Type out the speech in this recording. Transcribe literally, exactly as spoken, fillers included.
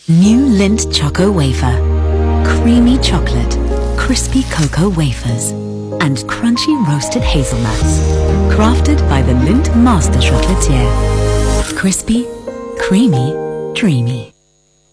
New Lindt Choco Wafer. Creamy chocolate, crispy cocoa wafers, and crunchy roasted hazelnuts. Crafted by the Lindt Master Chocolatier. Crispy, creamy, dreamy.